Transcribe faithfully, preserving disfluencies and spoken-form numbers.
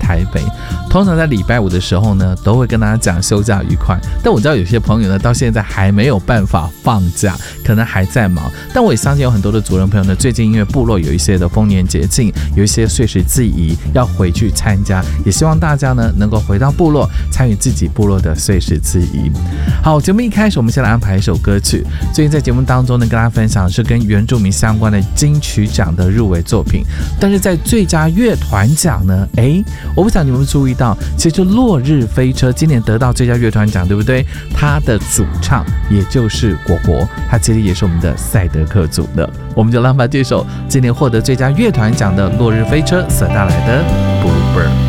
台北。通常在礼拜五的时候呢，都会跟大家讲休假愉快。但我知道有些朋友呢，到现在还没有办法放假，可能还在忙。但我也相信有很多的族人朋友呢，最近因为部落有一些的丰年节庆，有一些岁时祭仪要回去参加，也希望大家呢能够回到部落，参与自己部落的岁时祭仪。好，节目一开始我们先来安排一首歌曲。最近在节目当中呢，跟大家分享的是跟原住民相关的金曲奖的入围作品，但是在最佳乐团奖呢，哎，我不晓得你们有没有注意到，其实就落日飞车今年得到最佳乐团奖，对不对？他的主唱也就是果果，他其实也是我们的赛德克族的。我们就让把这首今年获得最佳乐团奖的落日飞车所带来的不